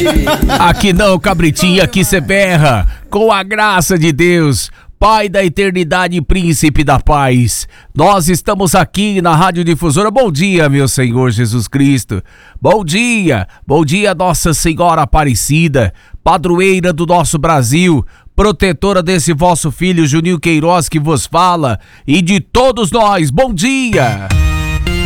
Aqui não, cabritinha, aqui cê berra. Com a graça de Deus, Pai da eternidade e príncipe da paz, nós estamos aqui na Rádio Difusora. Bom dia, meu Senhor Jesus Cristo. Bom dia Nossa Senhora Aparecida, padroeira do nosso Brasil, protetora desse vosso filho Juninho Queiroz que vos fala e de todos nós. Bom dia!